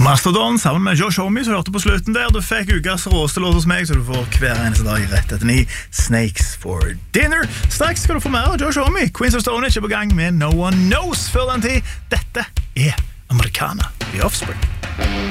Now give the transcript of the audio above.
Mastodon sammen med Josh Homme, som du hørte på slutten der. Du fikk ukas råeste låt hos meg, så du får hver eneste dag rett etter 9 Snakes for Dinner. Straks skal du få mer av Josh Homme. Queens of Stone er på gang med No One Knows før den tid. Dette er Americana i Offspring.